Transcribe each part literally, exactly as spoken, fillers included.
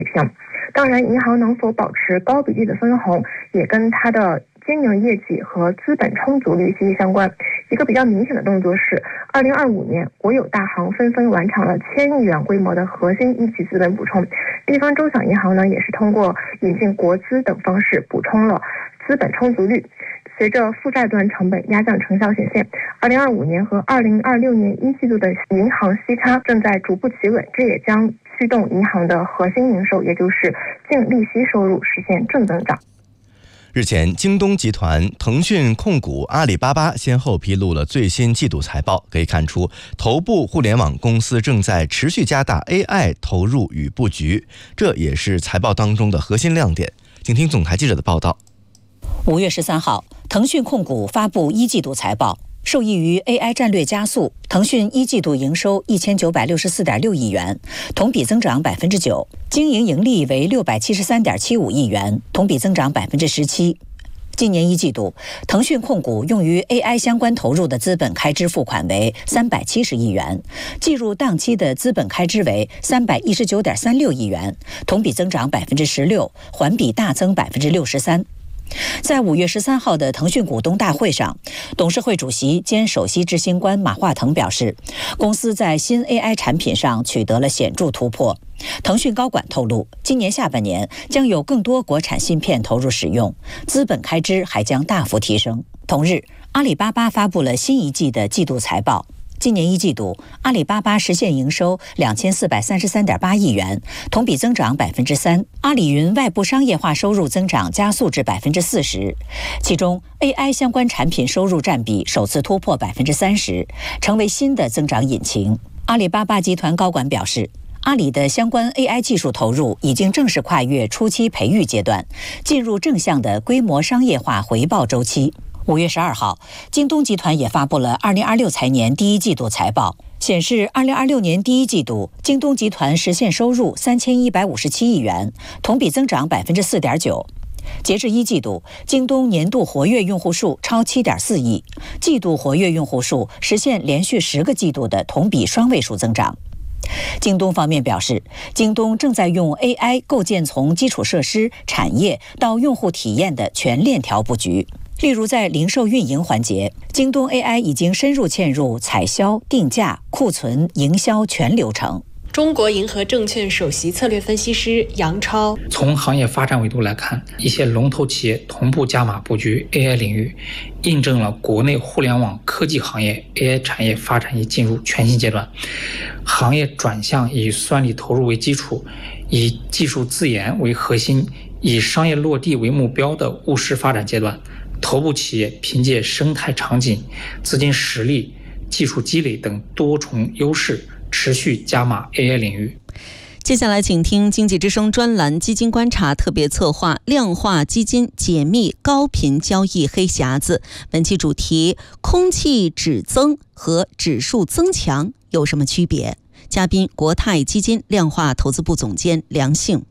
项。当然，银行能否保持高比例的分红，也跟它的经营业绩和资本充足率息息相关。一个比较明显的动作是，二零二五年国有大行纷纷完成了千亿元规模的核心一级资本补充，地方中小银行呢也是通过引进国资等方式补充了资本充足率。随着负债端成本压降成效显现，二零二五年和二零二六年一季度的银行息差正在逐步企稳，这也将驱动银行的核心营收，也就是净利息收入实现正增长。 日前，京东集团、腾讯控股、阿里巴巴先后披露了最新季度财报，可以看出头部互联网公司正在持续加大 A I 投入与布局，这也是财报当中的核心亮点。请听总台记者的报道。 五月十三号，腾讯控股发布一季度财报。受益于 A I 战略加速，腾讯一季度营收一千九百六十四点六亿元，同比增长百分之九；经营盈利为六百七十三点七五亿元，同比增长百分之十七。今年一季度，腾讯控股用于 A I 相关投入的资本开支付款为三百七十亿元，计入当期的资本开支为三百一十九点三六亿元，同比增长百分之十六，环比大增百分之六十三。在五月十三号的腾讯股东大会上，董事会主席兼首席执行官马化腾表示，公司在新 A I 产品上取得了显著突破。腾讯高管透露，今年下半年将有更多国产芯片投入使用，资本开支还将大幅提升。同日，阿里巴巴发布了新一季的季度财报。今年一季度，阿里巴巴实现营收两千四百三十三点八亿元，同比增长百分之三。阿里云外部商业化收入增长加速至百分之四十，其中 A I 相关产品收入占比首次突破百分之三十，成为新的增长引擎。阿里巴巴集团高管表示，阿里的相关 A I 技术投入已经正式跨越初期培育阶段，进入正向的规模商业化回报周期。五月十二号，京东集团也发布了二零二六财年第一季度财报，显示二零二六年第一季度，京东集团实现收入三千一百五十七亿元，同比增长百分之四点九。截至一季度，京东年度活跃用户数超七点四亿，季度活跃用户数实现连续十个季度的同比双位数增长。京东方面表示，京东正在用 A I 构建从基础设施、产业到用户体验的全链条布局。例如，在零售运营环节，京东 A I 已经深入嵌入采销、定价、库存、营销全流程。 中国银河证券首席策略分析师杨超， 从行业发展维度来看，一些龙头企业同步加码布局 A I 领域，印证了国内互联网科技行业 A I 产业发展已进入全新阶段，行业转向以算力投入为基础，以技术自研为核心，以商业落地为目标的务实发展阶段。头部企业凭借生态场景、资金实力、技术积累等多重优势，持续加码 A I 领域。 接下来请听经济之声专栏基金观察特别策划，量化基金解密高频交易黑匣子。本期主题：空气指增和指数增强有什么区别？嘉宾：国泰基金量化投资部总监梁幸。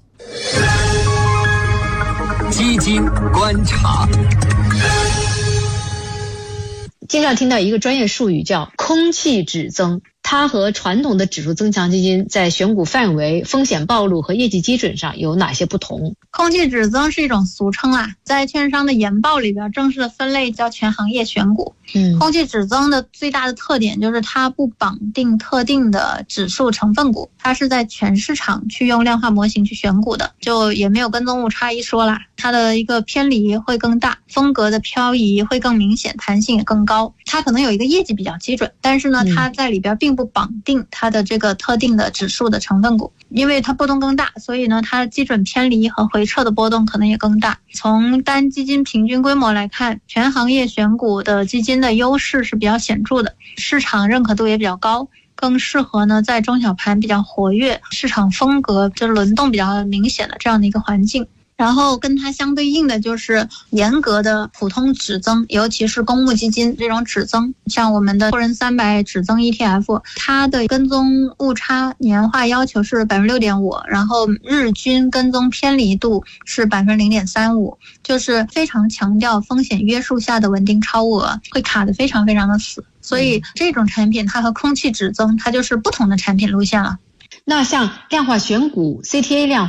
基金观察。 经常听到一个专业术语叫空气指增，它和传统的指数增强基金在选股范围、风险暴露和业绩基准上有哪些不同？ 空气指增是一种俗称啦，在券商的研报里边正式的分类叫全行业选股。嗯，空气指增的最大的特点就是它不绑定特定的指数成分股，它是在全市场去用量化模型去选股的，就也没有跟踪误差一说啦。它的一个偏离会更大，风格的漂移会更明显，弹性也更高。它可能有一个业绩比较基准，但是呢，它在里边并不绑定它的这个特定的指数的成分股，因为它波动更大，所以呢，它的基准偏离和回撤的波动可能也更大。从单基金平均规模来看，全行业选股的基金的优势是比较显著的，市场认可度也比较高，更适合呢在中小盘比较活跃、市场风格就是轮动比较明显的这样的一个环境。然后跟它相对应的就是严格的普通指增，尤其是公募基金这种指增，像我们的富人三百指增 E T F， 它的跟踪误差年化要求是 百分之六点五， 然后日均跟踪偏离度是 百分之零点三五， 就是非常强调风险约束下的稳定超额，会卡得非常非常的死。所以这种产品它和空气指增它就是不同的产品路线了。 那像量化选股 C T A 量